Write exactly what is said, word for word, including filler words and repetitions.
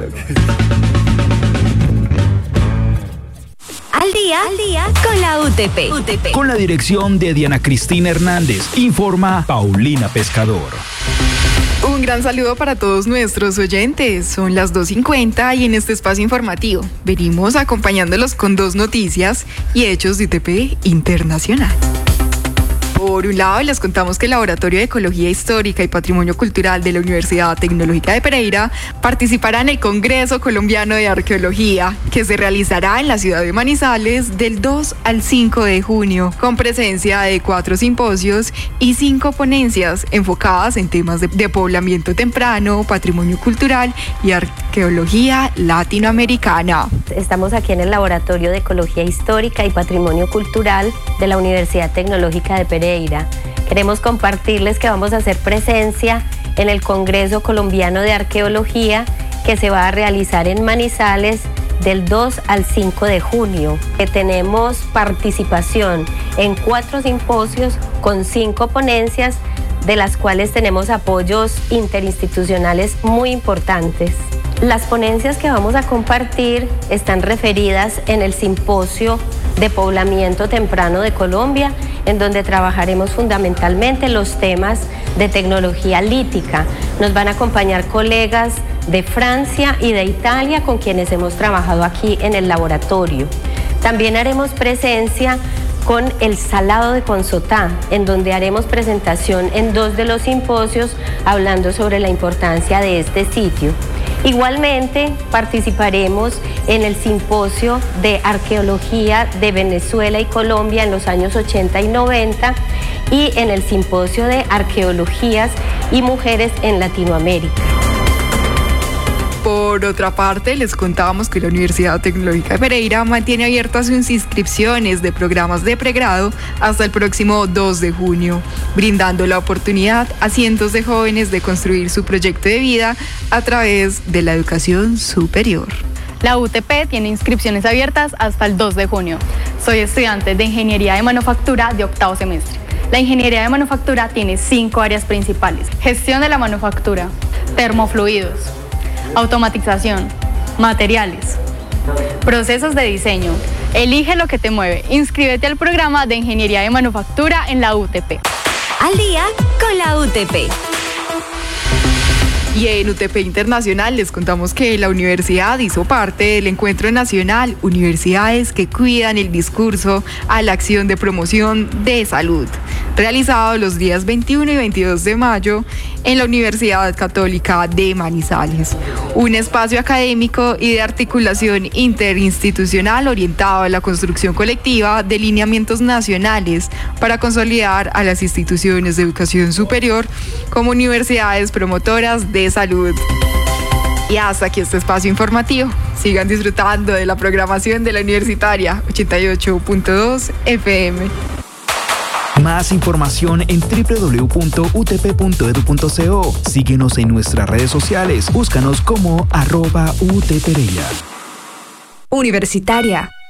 Al día, al día con la U T P. U T P. Con la dirección de Diana Cristina Hernández, informa Paulina Pescador. Un gran saludo para todos nuestros oyentes. Son las dos cincuenta y en este espacio informativo venimos acompañándolos con dos noticias y hechos de U T P Internacional. Por un lado, les contamos que el Laboratorio de Ecología Histórica y Patrimonio Cultural de la Universidad Tecnológica de Pereira participará en el Congreso Colombiano de Arqueología, que se realizará en la ciudad de Manizales del dos al cinco de junio, con presencia de cuatro simposios y cinco ponencias enfocadas en temas de, de poblamiento temprano, patrimonio cultural y arqueología latinoamericana. Estamos aquí en el Laboratorio de Ecología Histórica y Patrimonio Cultural de la Universidad Tecnológica de Pereira. Queremos compartirles que vamos a hacer presencia en el Congreso Colombiano de Arqueología que se va a realizar en Manizales del dos al cinco de junio. Que tenemos participación en cuatro simposios con cinco ponencias, de las cuales tenemos apoyos interinstitucionales muy importantes. Las ponencias que vamos a compartir están referidas en el Simposio de Poblamiento Temprano de Colombia, en donde trabajaremos fundamentalmente los temas de tecnología lítica. Nos van a acompañar colegas de Francia y de Italia con quienes hemos trabajado aquí en el laboratorio. También haremos presencia con el Salado de Consotá, en donde haremos presentación en dos de los simposios hablando sobre la importancia de este sitio. Igualmente participaremos en el Simposio de Arqueología de Venezuela y Colombia en los años ochenta y noventa y en el Simposio de Arqueologías y Mujeres en Latinoamérica. Por otra parte, les contábamos que la Universidad Tecnológica de Pereira mantiene abiertas sus inscripciones de programas de pregrado hasta el próximo dos de junio, brindando la oportunidad a cientos de jóvenes de construir su proyecto de vida a través de la educación superior. La U T P tiene inscripciones abiertas hasta el dos de junio. Soy estudiante de Ingeniería de Manufactura de octavo semestre. La Ingeniería de Manufactura tiene cinco áreas principales: gestión de la manufactura, termofluidos, automatización, materiales, procesos de diseño. Elige lo que te mueve. Inscríbete al programa de Ingeniería de Manufactura en la U T P. Al día con la U T P. Y en U T P Internacional les contamos que la universidad hizo parte del Encuentro Nacional Universidades que Cuidan el Discurso a la Acción de Promoción de Salud, realizado los días veintiuno y veintidós de mayo en la Universidad Católica de Manizales. Un espacio académico y de articulación interinstitucional orientado a la construcción colectiva de lineamientos nacionales para consolidar a las instituciones de educación superior como universidades promotoras de salud. Y hasta aquí este espacio informativo. Sigan disfrutando de la programación de la Universitaria ochenta y ocho punto dos F M. Más información en doble u doble u doble u punto u t p punto e d u punto co. Síguenos en nuestras redes sociales. Búscanos como arroba U T Pereira. Universitaria.